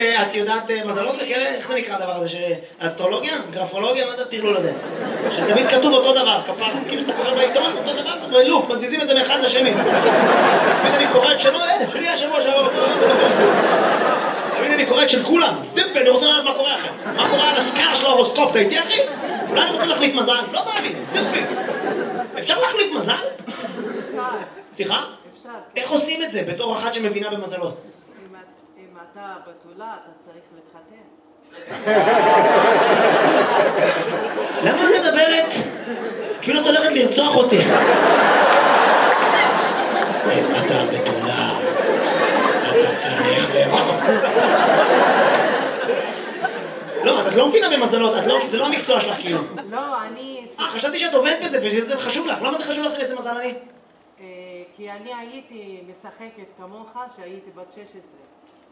את יודעת מזלות וכאלה? איך זה נקרא הדבר הזה? אסטרולוגיה? גרפולוגיה? מה זה הטרלול הזה? שתמיד כתוב אותו דבר, כפר. כאילו שאתה קורא בעיתון, אותו דבר, בלופ, מזיזים את זה מאחד לשני. תמיד אני קורא את שלו, שלי השבוע שעבר אותו. תמיד אני קורא את של כולם. זיפ, אני רוצה לדעת מה קורה אחר. מה קורה על הסקאלה של ההורוסקופ, אתה איתי אחי? אולי אני רוצה להחליף מזל? לא בא לי, זיפ. אפשר להחליף מזל? סליחה? אפשר. איך עושים את זה בתור אחת שמבינה במזלות? אם אתה בתולה, אתה צריך להתחתן. למה את מדברת? כאילו את הולכת לרצוח אותי. אם אתה בתולה, אתה צריך לאכול. לא, את לא מבינה במזלות, זה לא המקצוע שלך כאילו. לא, אני... חשבתי שאת עובדת בזה וזה חשוב לך. למה זה חשוב לך איזה מזל אני? כי אני הייתי משחקת כמוך שהייתי בת 16.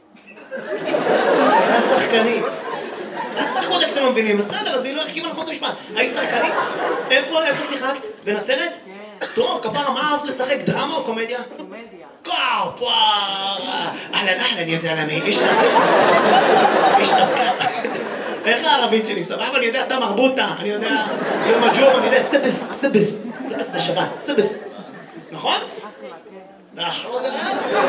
הייתה שחקנית. את שחקות איך אתם לא מבינים, אז בסדר, אז היא לא החכימה נכון את המשפט. היית שחקנית? איפה שיחקת? בנצרת? כן. טוב, כפרה, מה אהבת לשחק? דרמה או קומדיה? קומדיה. קאו, אהלן, יא זלמי, איש דווקא. איך הערבית שלי? סבבה, אני יודע, אתה מרבוטה, אני יודע, יום הג'ום, אני יודע, סבס זה שבת, סבס. נכון? אחלה, כן.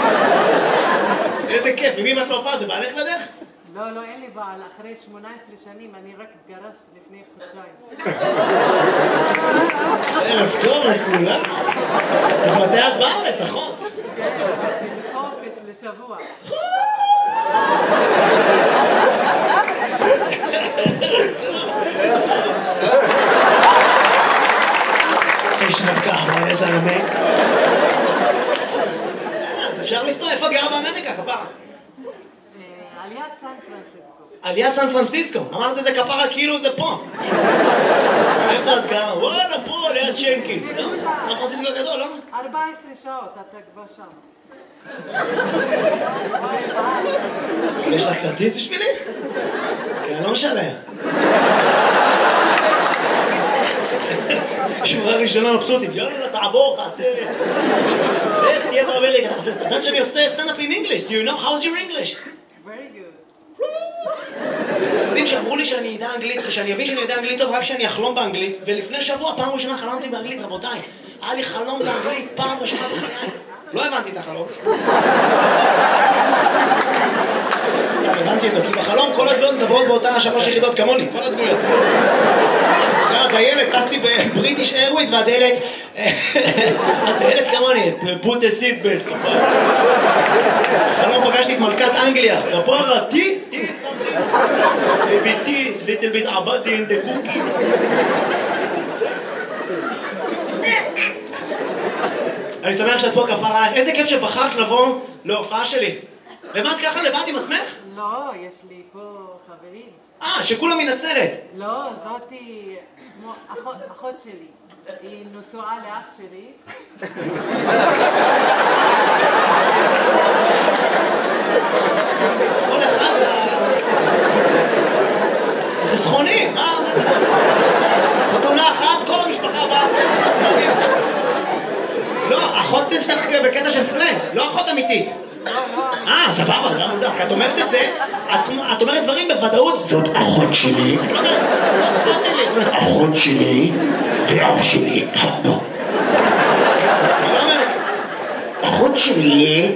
איזה כיף, ממי ואת לא הופעה? זה בעלך לדרך? לא, אין לי בעל. אחרי 18 שנים אני רק התגרשת לפני חודשיים. ערב טוב לכולם. מתי את בארץ, אחות? כן, חופש לשבוע. תשנב ככה, איזה זלמי. אז אפשר לסתור, איפה את גרה באמריקה, כפרה? עליית סן פרנסיסקו. עליית סן פרנסיסקו, אמרת את זה כפרה כאילו זה פה. איפה את גרה? וואלה, פה, ליד שנקין. לא? סן פרנסיסקו גדול, לא? 14 שעות, אתה כבר שם. יש לך כרטיס בשבילי? כי אני לא משלם. שורה ראשונה מבסוטית, יאללה, תעבור, תעשה... איך תהיה באמריקה, תעשה סטנדאפ. יודעת שאני עושה סטנדאפ in English. Do you know? How's your English? Very good. אתם יודעים שאמרו לי שאני אדע אנגלית, שאני אבין שאני יודע אנגלית טוב רק שאני אחלום באנגלית, ולפני שבוע, פעם ראשונה חלמתי באנגלית, רבותיי. היה לי חלום באנגלית, פעם ראשונה בחיי. לא הבנתי את החלום. סתם, הבנתי אותו, כי בחלום כל הדמויות מדברות באותה 3 יחידות כמוני, כל הדמויות. הדיילת, טסתי בבריטיש איירווייז והדיילת... הדיילת כמוני, put a seat belt. בחלום פגשתי את מלכת אנגליה, כפרה, תי, ביתי, little bit עבדתי in the cookie. אני שמח שאת פה כפרה עליך, איזה כיף שבחרת לבוא להופעה שלי. ומה את ככה לבד עם עצמך? לא, יש לי פה חברים. שכולם מנצרת. לא, זאתי כמו אחות שלי. היא נשואה לאח שלי. כל אחד חסכונים, מה? חתונה אחת, כל המשפחה באה. לא, אחות שלך בקטע של סלנג, לא אחות אמיתית. סבבה, זה מוזר, כי את אומרת את זה, את אומרת דברים בוודאות. זאת אחות שלי. את לא אומרת, זאת אחות שלי. את אומרת, אחות שלי ואח שלי התחתנו. אני לא אומרת, אחות שלי.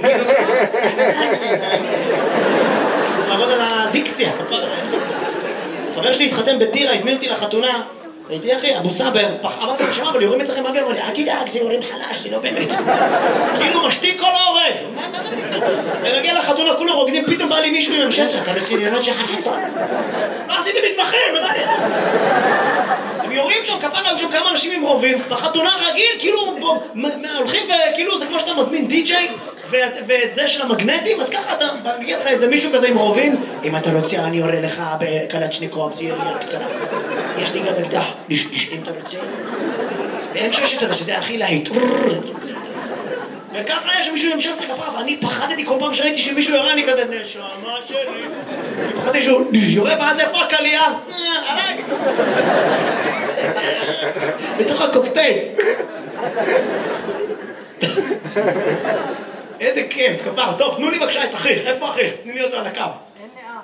צריך לעבוד על הדיקציה. חבר שלי התחתן בטירה, הזמין אותי לחתונה. הייתי אחי, אבו סאבר, אמרתי לו, שמע, אבל יורים אצלכם באוויר, אמר לי, אל תדאג, זה יורים חלש, זה לא באמת. כאילו משתיק כל ההורג. מה זה? אני מגיע לחתונה, כולם רוקדים, פתאום בא לי מישהו עם M16, אתה לציניונות של חסון. לא עשיתי מתמחים, מה זה? הם יורים שם, כפרה, היו שם כמה אנשים עם רובים, בחתונה רגיל, כאילו, הולכים וכאילו, זה כמו שאתה מזמין די-ג'יי, ואת זה של המגנטים, אז ככה אתה מגיע לך איזה מישהו כזה עם רובים, אם אתה רוצה, אני יורה לך בקלצ'ניקוב, זה ירייה קצרה. יש לי גם אקדח, אם אתה רוצה. ב-M16, שזה הכי להיט. וככה יש מישהו עם M16 כפרה, ואני פחדתי כל פעם שראיתי שמישהו יורה, אני כזה, נשמה שלי. אני פחדתי שהוא יורה, ואז איפה הקלייה? עליי. בתוך הקוקטייל. איזה כיף, כפרה. טוב, תנו לי בבקשה את אחיך. איפה אחיך? תני לי אותו על הקו.